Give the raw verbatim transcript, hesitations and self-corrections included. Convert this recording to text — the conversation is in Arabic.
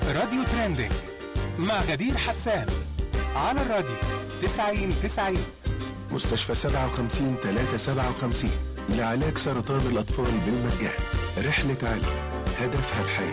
راديو ترندنج مع غدير حسان على الراديو تسعين تسعين. مستشفى سبعة وخمسين ثلاثة سبعة وخمسين لعلاج سرطان الأطفال بالمجان. رحلة علم هدفها الحياة.